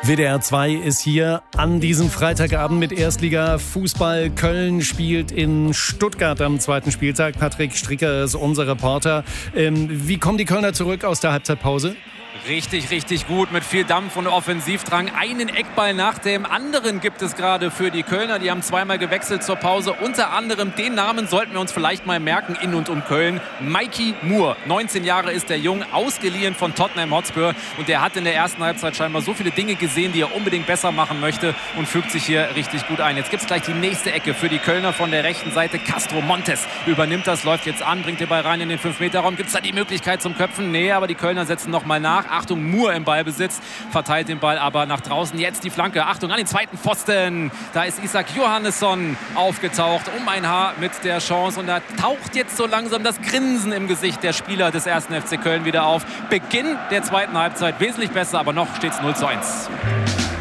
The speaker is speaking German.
WDR 2 ist hier an diesem Freitagabend mit Erstliga-Fußball. Köln spielt in Stuttgart am zweiten Spieltag. Patrick Stricker ist unser Reporter. Wie kommen die Kölner zurück aus der Halbzeitpause? Richtig, richtig gut, mit viel Dampf und Offensivdrang. Einen Eckball nach dem anderen gibt es gerade für die Kölner. Die haben zweimal gewechselt zur Pause. Unter anderem den Namen sollten wir uns vielleicht mal merken in und um Köln. Mikey Moore, 19 Jahre ist der Jung, ausgeliehen von Tottenham Hotspur. Und der hat in der ersten Halbzeit scheinbar so viele Dinge gesehen, die er unbedingt besser machen möchte und fügt sich hier richtig gut ein. Jetzt gibt es gleich die nächste Ecke für die Kölner von der rechten Seite. Castro Montes übernimmt das, läuft jetzt an, bringt den Ball rein in den 5-Meter-Raum. Gibt es da die Möglichkeit zum Köpfen? Nee, aber die Kölner setzen nochmal nach. Achtung, Moore im Ballbesitz, verteilt den Ball aber nach draußen. Jetzt die Flanke, Achtung, an den zweiten Pfosten. Da ist Isak Johannesson aufgetaucht, um ein Haar mit der Chance. Und da taucht jetzt so langsam das Grinsen im Gesicht der Spieler des 1. FC Köln wieder auf. Beginn der zweiten Halbzeit wesentlich besser, aber noch steht es 0:1.